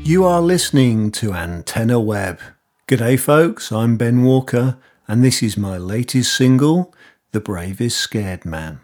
You are listening to Antenna Web. G'day folks, I'm Ben Walker and this is my latest single, The Brave is Scared Man.